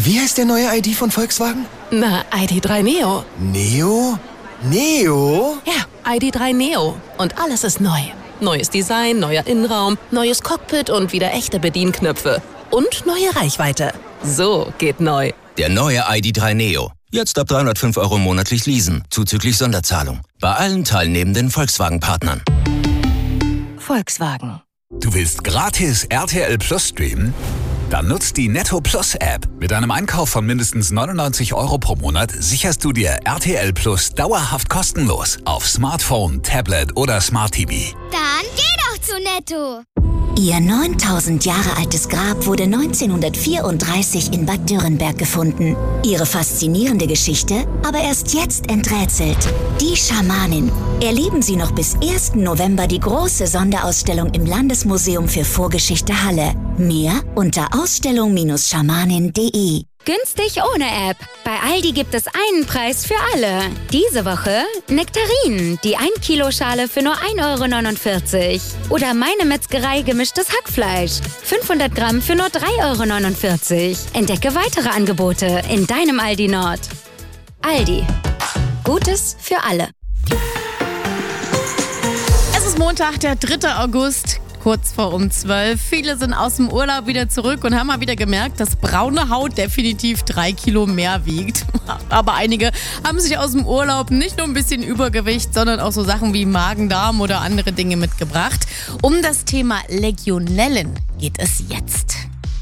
Wie heißt der neue ID von Volkswagen? Na, ID.3 Neo. Neo? Neo? Ja, ID.3 Neo. Und alles ist neu. Neues Design, neuer Innenraum, neues Cockpit und wieder echte Bedienknöpfe. Und neue Reichweite. So geht neu. Der neue ID.3 Neo. Jetzt ab 305 € monatlich leasen, zuzüglich Sonderzahlung. Bei allen teilnehmenden Volkswagen-Partnern. Volkswagen. Du willst gratis RTL Plus streamen? Dann nutzt die Netto Plus App. Mit einem Einkauf von mindestens 99 € pro Monat sicherst du dir RTL Plus dauerhaft kostenlos auf Smartphone, Tablet oder Smart TV. Dann geh doch zu Netto. Ihr 9000 Jahre altes Grab wurde 1934 in Bad Dürrenberg gefunden. Ihre faszinierende Geschichte aber erst jetzt enträtselt. Die Schamanin. Erleben Sie noch bis 1. November die große Sonderausstellung im Landesmuseum für Vorgeschichte Halle. Mehr unter ausstellung-schamanin.de. Günstig ohne App. Bei Aldi gibt es einen Preis für alle. Diese Woche Nektarinen, die 1 Kilo Schale für nur 1,49 €. Oder Meine Metzgerei gemischtes Hackfleisch. 500 Gramm für nur 3,49 €. Entdecke weitere Angebote in deinem Aldi Nord. Aldi. Gutes für alle. Es ist Montag, der 3. August. Kurz vor um 12. Viele sind aus dem Urlaub wieder zurück und haben mal wieder gemerkt, dass braune Haut definitiv 3 Kilo mehr wiegt. Aber einige haben sich aus dem Urlaub nicht nur ein bisschen Übergewicht, sondern auch so Sachen wie Magen-Darm oder andere Dinge mitgebracht. Um das Thema Legionellen geht es jetzt.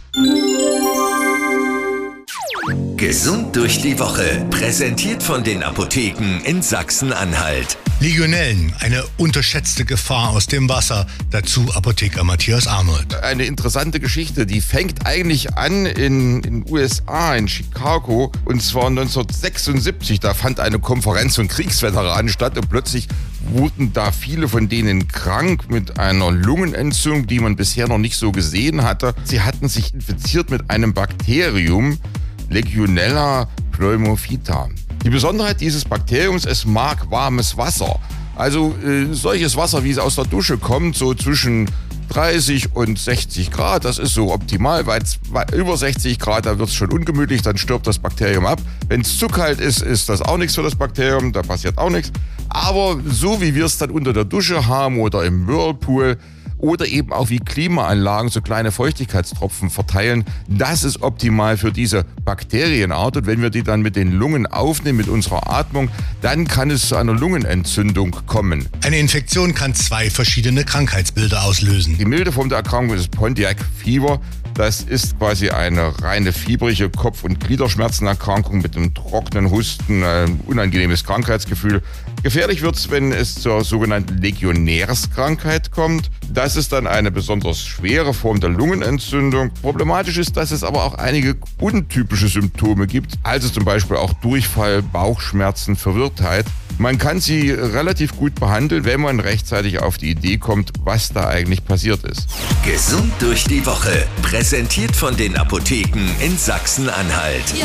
Gesund durch die Woche, präsentiert von den Apotheken in Sachsen-Anhalt. Legionellen, eine unterschätzte Gefahr aus dem Wasser. Dazu Apotheker Matthias Arnold. Eine interessante Geschichte, die fängt eigentlich an in den USA, in Chicago. Und zwar 1976, da fand eine Konferenz von Kriegsveteranen statt und plötzlich wurden da viele von denen krank mit einer Lungenentzündung, die man bisher noch nicht so gesehen hatte. Sie hatten sich infiziert mit einem Bakterium, Legionella pneumophyta. Die Besonderheit dieses Bakteriums, es mag warmes Wasser. Also solches Wasser, wie es aus der Dusche kommt, so zwischen 30 und 60 Grad, das ist so optimal, weil über 60 Grad, da wird es schon ungemütlich, dann stirbt das Bakterium ab. Wenn es zu kalt ist, ist das auch nichts für das Bakterium, da passiert auch nichts. Aber so wie wir es dann unter der Dusche haben oder im Whirlpool, oder eben auch wie Klimaanlagen so kleine Feuchtigkeitstropfen verteilen. Das ist optimal für diese Bakterienart. Und wenn wir die dann mit den Lungen aufnehmen, mit unserer Atmung, dann kann es zu einer Lungenentzündung kommen. Eine Infektion kann 2 verschiedene Krankheitsbilder auslösen. Die milde Form der Erkrankung ist Pontiac Fever. Das ist quasi eine reine fiebrige Kopf- und Gliederschmerzenerkrankung mit einem trockenen Husten, ein unangenehmes Krankheitsgefühl. Gefährlich wird es, wenn es zur sogenannten Legionärskrankheit kommt. Das ist dann eine besonders schwere Form der Lungenentzündung. Problematisch ist, dass es aber auch einige untypische Symptome gibt, also zum Beispiel auch Durchfall, Bauchschmerzen, Verwirrtheit. Man kann sie relativ gut behandeln, wenn man rechtzeitig auf die Idee kommt, was da eigentlich passiert ist. Gesund durch die Woche, präsentiert von den Apotheken in Sachsen-Anhalt.